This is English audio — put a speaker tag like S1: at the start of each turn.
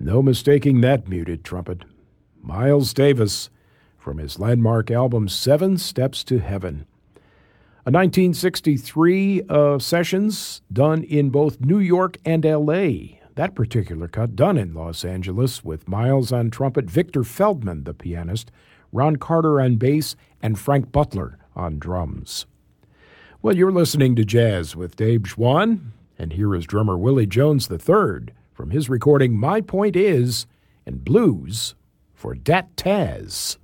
S1: No mistaking that muted trumpet. Miles Davis from his landmark album 7 Steps to Heaven. A 1963 sessions done in both New York and L.A. That particular cut done in Los Angeles with Miles on trumpet, Victor Feldman, the pianist, Ron Carter on bass, and Frank Butler on drums. Well, you're listening to Jazz with Dave Schwann, and here is drummer Willie Jones III from his recording My Point Is, and Blues for Dat Taz.